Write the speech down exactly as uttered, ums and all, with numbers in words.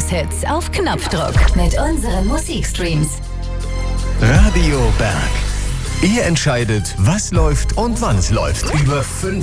Tageshits auf Knopfdruck mit unseren Musikstreams. Radio Berg. Ihr entscheidet, was läuft und wann es läuft. Über fünf